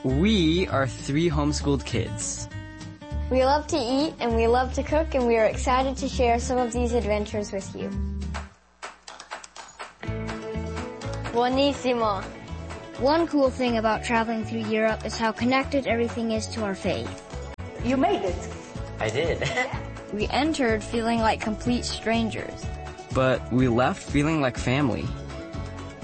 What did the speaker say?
We are 3 homeschooled kids. We love to eat and we love to cook, and we are excited to share some of these adventures with you. Buonissimo. One cool thing about traveling through Europe is how connected everything is to our faith. You made it. I did. We entered feeling like complete strangers. But we left feeling like family.